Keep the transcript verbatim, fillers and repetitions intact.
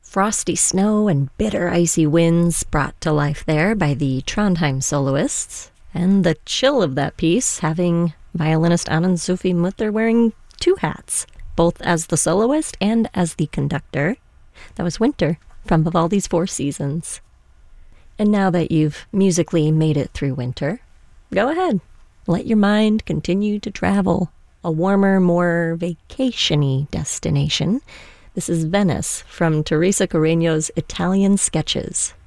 Frosty snow and bitter icy winds brought to life there by the Trondheim soloists, and the chill of that piece having violinist Anand Sufi Mutter wearing two hats, both as the soloist and as the conductor. That was Winter from Vivaldi's Four Seasons. And now that you've musically made it through winter, go ahead. Let your mind continue to travel. A warmer, more vacation-y destination. This is Venice from Teresa Carreño's Italian Sketches.